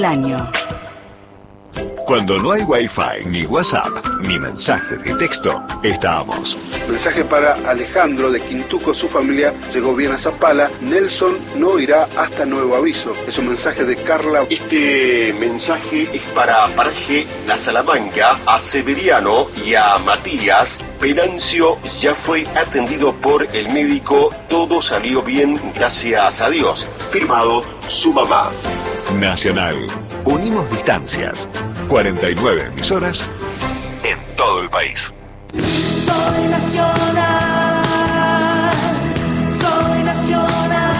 Año. Cuando no hay Wi-Fi, ni WhatsApp, ni mensaje de texto, estamos. Mensaje para Alejandro de Quintuco, su familia llegó bien a Zapala. Nelson no irá hasta nuevo aviso. Es un mensaje de Carla. Este mensaje es para Paraje La Salamanca, a Severiano y a Matías. Venancio ya fue atendido por el médico, todo salió bien, gracias a Dios. Firmado su mamá. Nacional. Unimos distancias. 49 emisoras en todo el país. Soy nacional, soy nacional,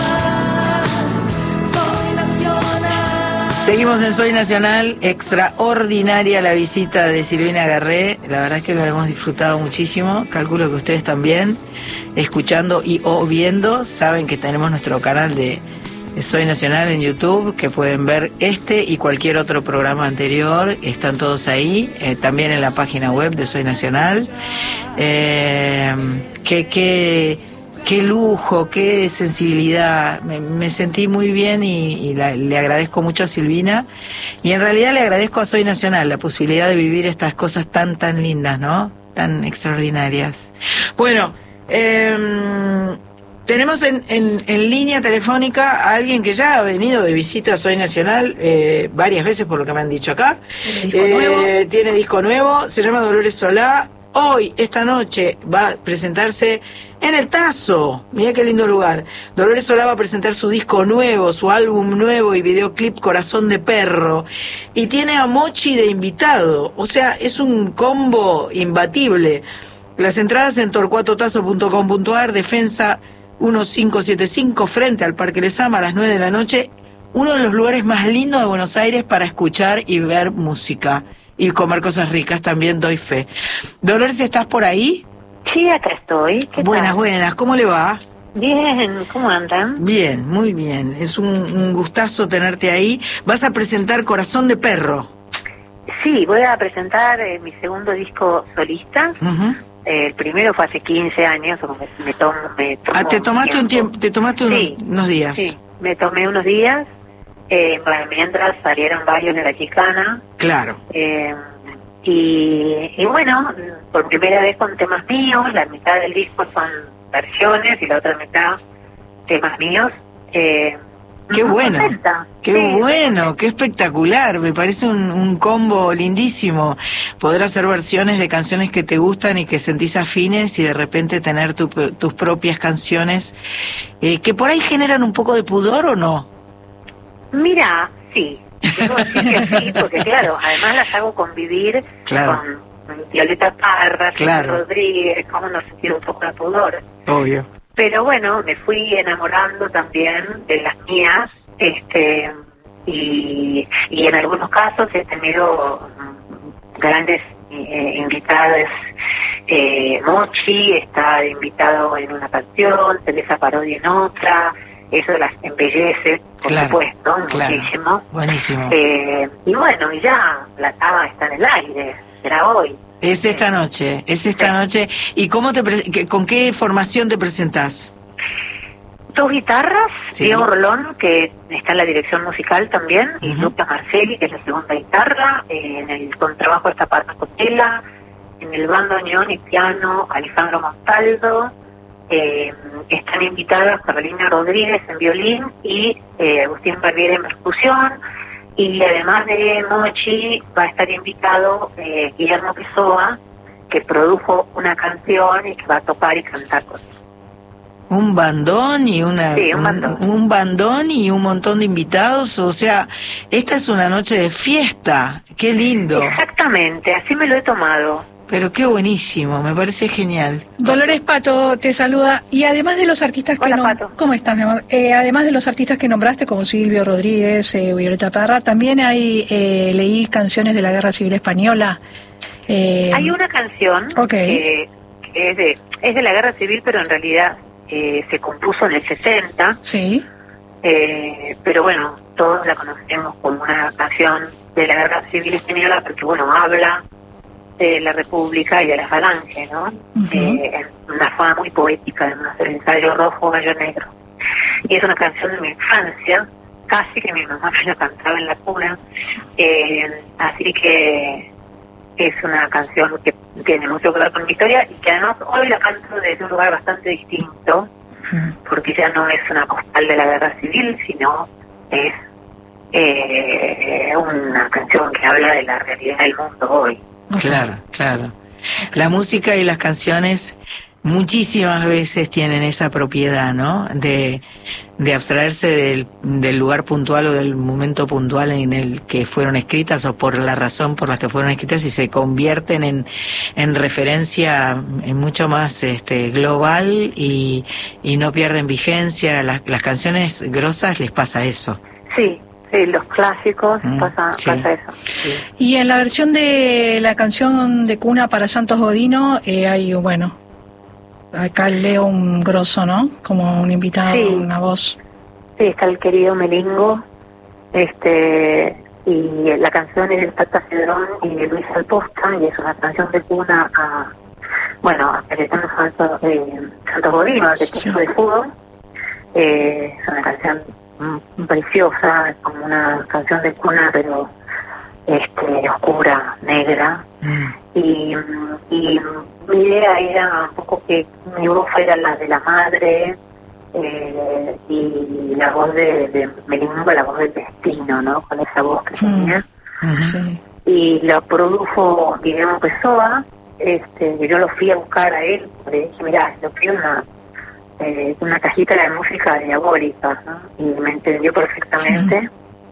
soy nacional. Seguimos en Soy Nacional. Extraordinaria la visita de Silvina Garré. La verdad es que lo hemos disfrutado muchísimo. Calculo que ustedes también, escuchando y o viendo. Saben que tenemos nuestro canal de Soy Nacional en YouTube, que pueden ver este y cualquier otro programa anterior. Están todos ahí, también en la página web de Soy Nacional. Qué lujo, qué sensibilidad. Me sentí muy bien y le agradezco mucho a Silvina. Y en realidad le agradezco a Soy Nacional la posibilidad de vivir estas cosas tan lindas, ¿no? Tan extraordinarias. Bueno, tenemos en línea telefónica a alguien que ya ha venido de visita a Soy Nacional varias veces, por lo que me han dicho acá. Tiene disco nuevo, se llama Dolores Solá. Hoy, esta noche, va a presentarse en el Tazo. Mirá qué lindo lugar. Dolores Solá va a presentar su disco nuevo, su álbum nuevo y videoclip Corazón de Perro. Y tiene a Mochi de invitado. O sea, es un combo imbatible. Las entradas en torcuatotazo.com.ar, Defensa 1575, frente al Parque Lezama, a las 9 de la noche. Uno de los lugares más lindos de Buenos Aires para escuchar y ver música. Y comer cosas ricas, también doy fe. Dolores, ¿estás por ahí? Sí, acá estoy. Buenas, ¿cómo le va? Bien, ¿cómo andan? Bien, muy bien. Es un gustazo tenerte ahí. Vas a presentar Corazón de Perro. Sí, voy a presentar mi segundo disco solista. Uh-huh. El primero fue hace 15 años, me tomó te tomaste un tiempo, sí, unos días. Sí, me tomé unos días, mientras salieron varios de La Chicana. Claro. Y bueno, por primera vez con temas míos, la mitad del disco son versiones y la otra mitad temas míos. Qué bueno, qué espectacular, me parece un combo lindísimo, poder hacer versiones de canciones que te gustan y que sentís afines y de repente tener tus propias canciones, que por ahí generan un poco de pudor, ¿o no? Mira, sí, debo decir que sí, porque claro, además las hago convivir con Violeta Parra, claro. Rodríguez, cómo no sentir un poco de pudor. Obvio. Pero bueno, me fui enamorando también de las mías, y en algunos casos he tenido grandes invitadas. Mochi está invitado en una canción, Teresa Parodi en otra, eso las embellece, por supuesto, muchísimo. Buenísimo. Y bueno, y ya la taba está en el aire, será hoy. Es esta noche. ¿Y con qué formación te presentás? 2 guitarras, sí. Diego Rolón, que está en la dirección musical también, uh-huh. Y Lucas Marcelli, que es la segunda guitarra, en el contrabajo está Pato Cotela, en el bandoneón y piano Alejandro Montaldo, están invitadas Carolina Rodríguez en violín y Agustín Barbieri en percusión. Y además de Mochi va a estar invitado Guillermo Pessoa, que produjo una canción y que va a tocar y cantar con él. Un bandón y un bandón y un montón de invitados, o sea, esta es una noche de fiesta. Qué lindo. Exactamente, así me lo he tomado. Pero qué buenísimo, me parece genial. Dolores Pato te saluda. Y además de los artistas ¿cómo estás, mi amor? Además de los artistas que nombraste, como Silvio Rodríguez, Violeta Parra, también leí canciones de la Guerra Civil Española. Hay una canción que es de la Guerra Civil, pero en realidad se compuso en el 60. Sí. Pero bueno, todos la conocemos como una canción de la Guerra Civil Española porque, bueno, habla de la República y de la Falange, ¿no? Uh-huh. Una forma muy poética, además, el ensayo rojo, gallo negro. Y es una canción de mi infancia, casi que mi mamá me lo cantaba en la cuna, así que es una canción que tiene mucho que ver con mi historia y que además hoy la canto desde un lugar bastante distinto, porque ya no es una postal de la guerra civil, sino es una canción que habla de la realidad del mundo hoy. Claro, claro. La música y las canciones muchísimas veces tienen esa propiedad, ¿no? De abstraerse del lugar puntual o del momento puntual en el que fueron escritas o por la razón por la que fueron escritas y se convierten en referencia mucho más global y no pierden vigencia. Las canciones grosas les pasa eso. Sí, los clásicos pasa eso. Sí. Y en la versión de la canción de cuna para Santos Godino hay, bueno, acá leo un grosso, ¿no? Como un invitado, sí. Una voz. Sí, está el querido Melingo, y la canción es del Tata Cedrón y de Luis Alposta, y es una canción de cuna a Cayetano Santos Godino, de Techo de Fútbol. Es una canción preciosa, es como una canción de cuna, pero oscura, negra. Y mi idea era un poco que mi voz fuera la de la madre, y la voz de Melingo, la voz del destino, ¿no? Con esa voz que tenía. Sí. Y lo produjo Guillermo Pessoa, yo lo fui a buscar a él, le dije, mirá, lo quiero una cajita de música diabólica, ¿no? Y me entendió perfectamente.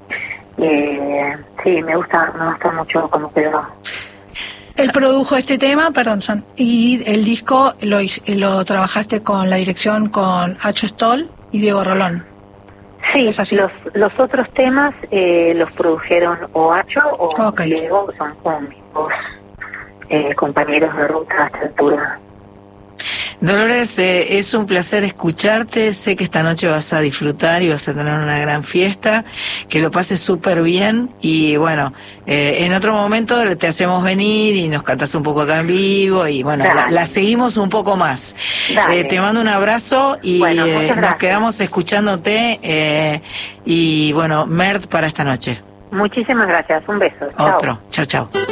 Sí, me gusta mucho cómo quedó. Él produjo este tema, perdón, San, y el disco lo trabajaste con la dirección con Acho Stoll y Diego Rolón. Sí, ¿es así? Los otros temas los produjeron o Acho o Diego, son con mis dos compañeros de ruta a esta altura. Dolores, es un placer escucharte, sé que esta noche vas a disfrutar y vas a tener una gran fiesta, que lo pases súper bien y bueno, en otro momento te hacemos venir y nos cantas un poco acá en vivo y bueno, la seguimos un poco más. Te mando un abrazo y nos quedamos escuchándote y bueno, Mert para esta noche. Muchísimas gracias, un beso. Otro, chao, chao.